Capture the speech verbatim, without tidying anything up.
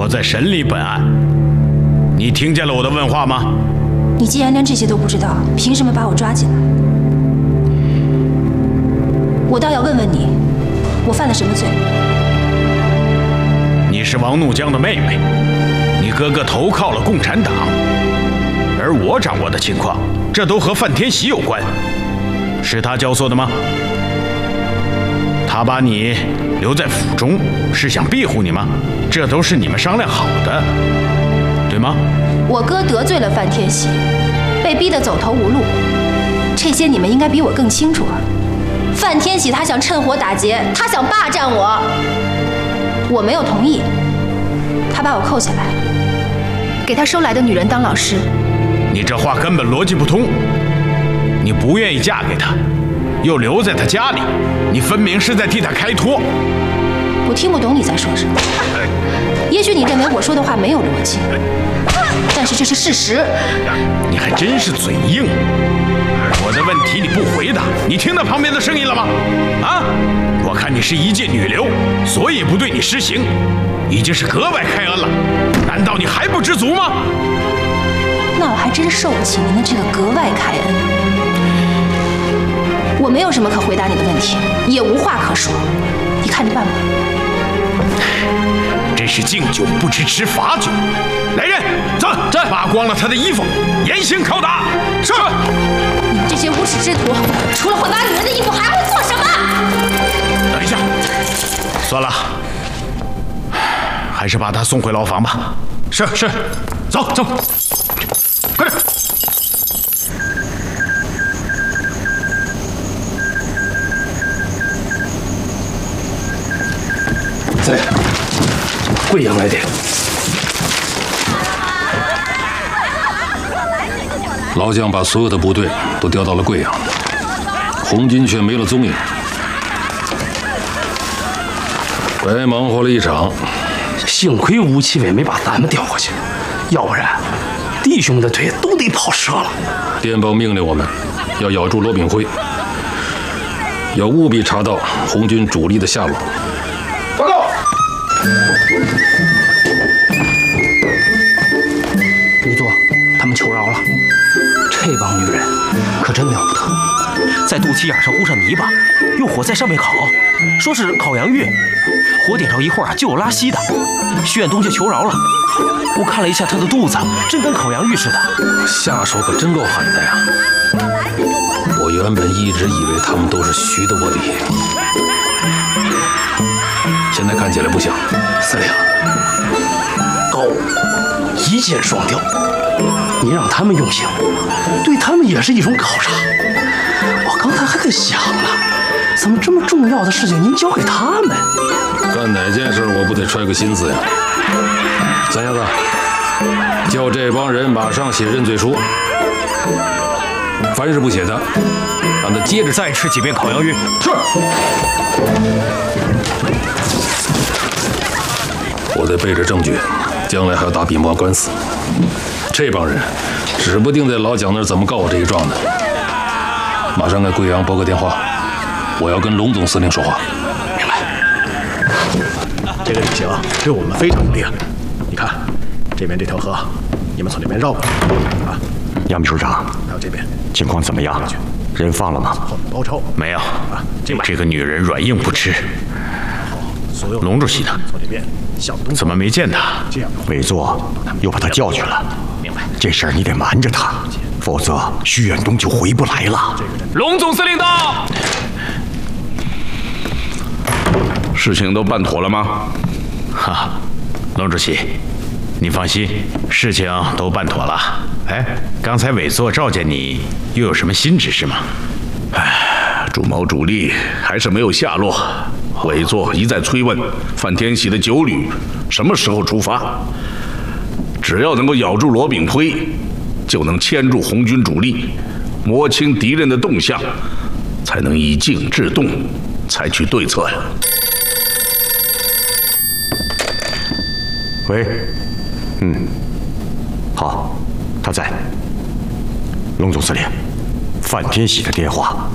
我在审理本案，你听见了我的问话吗？ 你既然连这些都不知道，凭什么把我抓进来？我倒要问问你，我犯了什么罪？ 你是王怒江的妹妹，你哥哥投靠了共产党，而我掌握的情况，这都和范天喜有关，是他教唆的吗？他把你留在府中，是想庇护你吗？这都是你们商量好的，对吗？ 我哥得罪了范天喜，被逼得走投无路，这些你们应该比我更清楚啊。范天喜他想趁火打劫，他想霸占我，我没有同意，他把我扣下来，给他收来的女人当老师。 你这话根本逻辑不通，你不愿意嫁给他，又留在他家里，你分明是在替他开脱。 我听不懂你在说什么，也许你认为我说的话没有逻辑，但是这是事实。 你还真是嘴硬，我的问题你不回答，你听到旁边的声音了吗？啊，我看你是一介女流，所以不对你施行，已经是格外开恩了，难道你还不知足吗？ 那我还真受不起您的这个格外开恩。我没有什么可回答你的问题，也无话可说，你看着办吧。 真是敬酒不吃吃罚酒。来人，走，扒光了他的衣服，严刑拷打。是。 你们这些无耻之徒，除了会扒女人的衣服，还会做什么？ 等一下，算了，还是把他送回牢房吧。是是，走走，快点。 在，贵阳来电。 老将把所有的部队都调到了贵阳，红军却没了踪影。白忙活了一场， 幸亏吴奇伟没把咱们调过去，要不然弟兄们的腿都得跑折了。 电报命令我们要咬住罗炳辉，要务必查到红军主力的下落。 报告。余座，他们求饶了。这帮女人可真了不得， 在肚脐眼上糊上泥巴，用火在上面烤，说是烤洋芋，火点着一会儿啊就有拉稀的。徐远东就求饶了。我看了一下他的肚子，真跟烤洋芋似的。 下手可真够狠的呀！我原本一直以为他们都是徐的卧底，现在看起来不像。 司令，高一箭双雕，你让他们用刑，对他们也是一种考察。我刚才还在想呢，怎么这么重要的事情您交给他们？ 干哪件事我不得揣个心思呀？三丫子，叫这帮人马上写认罪书，凡是不写的，让他接着再吃几遍烤洋芋。是。我得备着证据，将来还要打笔墨官司。这帮人指不定在老蒋那儿怎么告我这一状呢。马上给贵阳拨个电话，我要跟龙总司令说话。 明白。 这个旅行对我们非常有利。你看，这边这条河，你们从这边绕过去啊。 杨秘书长， 还有这边情况怎么样？人放了吗？ 后面包抄没有啊。 这个女人软硬不吃。 所有龙主席呢？ 从这边向东。 怎么没见他？ 这样委座又把他叫去了。 明白。 这事儿你得瞒着他，否则徐远东就回不来了。 龙总司令到。事情都办妥了吗？ 哈，龙主席，你放心，事情都办妥了。哎，刚才委座召见你，又有什么新指示吗？ 哎，主谋主力还是没有下落。委座一再催问范天喜的九旅什么时候出发，只要能够咬住罗炳辉，就能牵住红军主力，摸清敌人的动向，才能以静制动，采取对策呀。 喂，嗯，好，他在。龙总司令，范天喜的电话